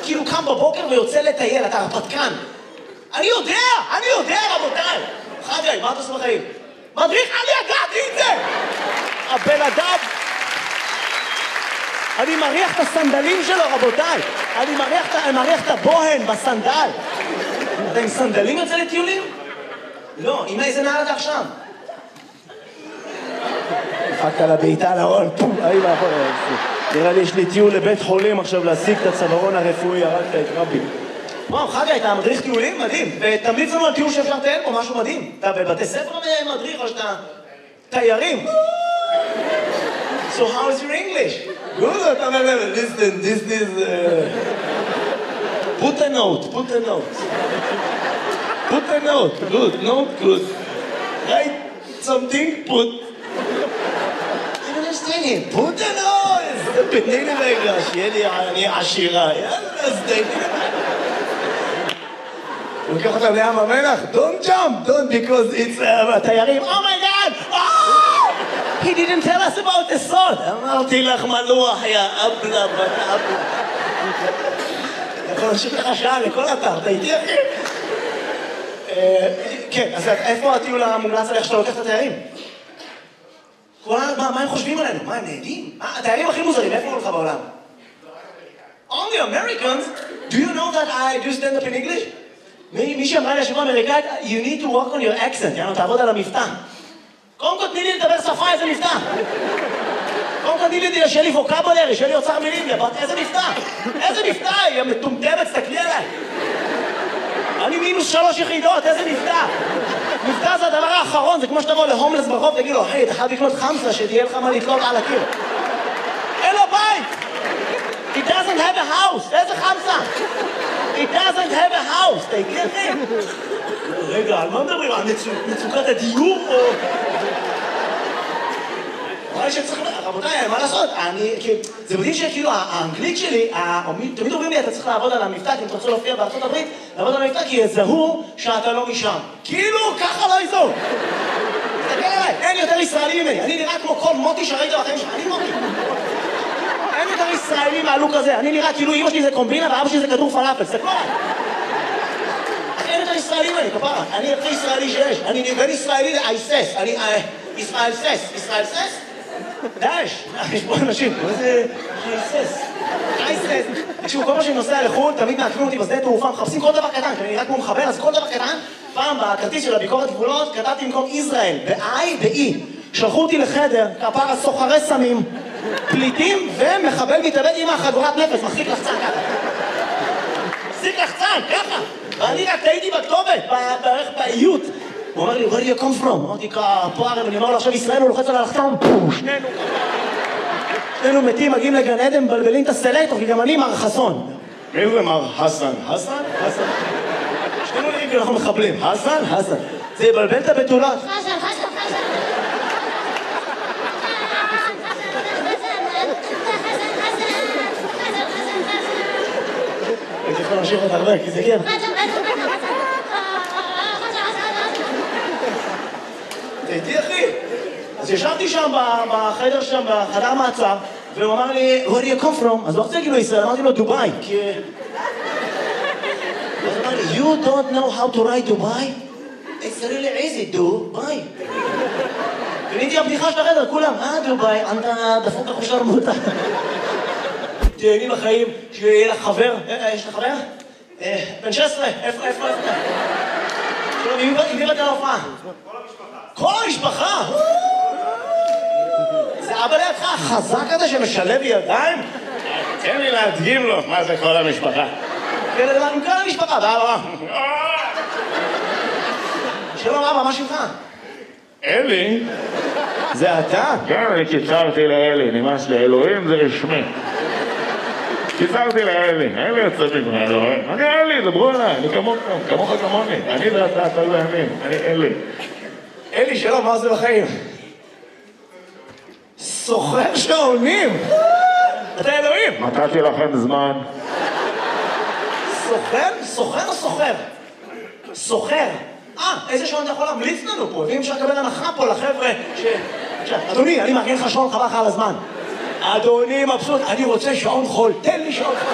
כאילו קם בבוקר ויוצא לטייל, אתה הרפתקן. אני יודע, רבותיי. חגי, מה אתה עושה בחיים? מדריך, אני ידעתי את זה! הבן אדם... אני מריח את הסנדלים שלו, רבותיי. אני מריח את הבוהן בסנדל. אתה עם סנדלים יוצא לטיולים? לא, עם איזה נעל אתה עכשיו? דפקת לה בעיטה על ההון, פום, נראה לי יש לי טיול לבית חולים עכשיו להשיג את הצווארון הרפואי, הרגת את רבי. וואו, חגי, אתה מדריך טיולים? מדהים. ותמליץ לנו על טיול שאפשר לטייל פה, משהו מדהים. אתה בבתי ספר מדריך או שאתה תיירים? So how is your English? Good, listen, this is... Put a note. Put a note, good. Write something, put... I don't understand him. Put a note! פתני לי רגע, שיהיה לי אני עשירה. יאללה, סדייני. הוא לוקח אותם לים המלח, don't jump, because it's... תיירים, oh my god! He didn't tell us about the sod. אמרתי לך מלוח, יא אבלה, בת אבלה. יכול להמשיך לך שעה לכל אתר, אתה איתי אחי? כן, אז איפה הטיול המומלץ עליך שאתה לוקח את התיירים? מה הם חושבים עלינו? מה, הם נהדים? התיירים הכי מוזרים, איפה הוא לך בעולם? Only Americans? Do you know that I do stand up in English? מי שאמרה לי השבוע אמריקאית, you need to work on your accent, יאנו, תעבוד על המבטא. קודם כל תני לי לדבר שפה, איזה מבטא. קודם כל תני לי, שיהיה לי ווקבולרי, שיהיה לי אוצר מילים, איזה מבטא. איזה מבטא, היא מטומטמת, תסתכלי עליי. אני -3 יחידות, איזה מבטא. מבטא זה הדבר האחרון, זה כמו שתבוא להומלס ברחוב, תגיד לו, היי, אתה חייב לקנות חמסה, שתהיה לך מה לתלות על הקיר. אין לו בית! It doesn't have a house, איזה חמסה? It doesn't have a house, אתה איתי אחי? רגע, על מה מדברים? על מצוקת הדיור או... אולי שצריך... רבותיי, מה לעשות? זה מדהים שכאילו האנגלית שלי, תמיד אומרים לי, אתה צריך לעבוד על המבטא, כי אם אתה רוצה להופיע בארצות הברית, לעבוד על המבטא, כי יזהו שאתה לא משם. כאילו, ככה לא יזהו. תסתכל עליי, אין יותר ישראלי ממני. אני נראה כמו כל מוטי שראית בחיים שלך. אני מוטי. אין יותר ישראלי מהלוק הזה. אני נראה כאילו אמא שלי זה קומבינה ואבא שלי זה כדור פלאפל. תסתכלו עליי. אין יותר ישראלי ממני, כפרה. אני הכי ישראלי שיש. אני בין ישראלי לאייסס. אני ישראל סס. ישראל סס? דאש, יש פה אנשים, איזה אייסס. תקשיבו, כל מה שאני נוסע לחו"ל, תמיד מעקבים אותי בשדה תעופה, מחפשים כל דבר קטן, כי אני נראה כמו מחבר, אז כל דבר קטן, פעם בכרטיס של הביקורת גבולות, כתבתי במקום ישראל, ב-I ב-E. שלחו אותי לחדר, כפרה סוחרי סמים, פליטים ומחבל מתאבד עם החגורת נפש, מחזיק לחצן ככה. מחזיק לחצן, ככה. ואני רק טעיתי בכתובת, בערך באיות. הוא אומר לי, where do you come from? אמרתי, כפוערם, אני אומר לו, עכשיו ישראל הוא לוחץ על הלחצון, שנינו מתים, מגיעים לגן עדן, מבלבלים את הסלקטור, כי גם אני מר חסון. מי זה מר חסן? חסן? חסן. שנינו נראים כי אנחנו מחבלים. חסן? חסן. זה יבלבל את הבתולות. חסן, חסן, חסן. הייתי יכול להמשיך עוד הרבה, כי זה כן. תהייתי אחי. אז ישבתי שם בחדר שם, בחדר מעצר, והוא אמר לי, where do you come from? אז לא רוצה להגיד לו ישראל, אמרתי לו דובאי, כי... אז הוא אמר לי, you don't know how to write Dubai? It's really easy, דובאי. קניתי הבדיחה של החדר, כולם, דובאי, אתה דפוק אחושר מותה. תהייני בחיים, שיהיה לך חבר, יש לך חבר? בן 16, איפה? עם מי באת להופעה? כל המשפחה! זה אבא לידך החזק הזה שמשלב ידיים? תן לי להדגים לו מה זה כל המשפחה. כן, לדבר עם כל המשפחה, ואבא. שלום אבא, מה שמך? אלי? זה אתה? כן, אני קיצרתי לאלי, נמאס לאלוהים זה רשמי. קיצרתי לאלי, אלי יוצא ממנו, אני אלי, דברו אליי, אני כמוך כמוני, אני ואתה, אתה ואני, אני אלי. אלי, שלום, מה עושה בחיים? סוחר שעונים! אתה אלוהים! נתתי לכם זמן. סוחר? סוחר או סוחר? סוחר. איזה שעון אתה יכול להמליץ לנו פה? ואם אפשר לקבל הנחה פה לחבר'ה אדוני, אני מארגן לך שעון חבל לך על הזמן. אדוני מבסוט, אני רוצה שעון חול, תן לי שעון חול.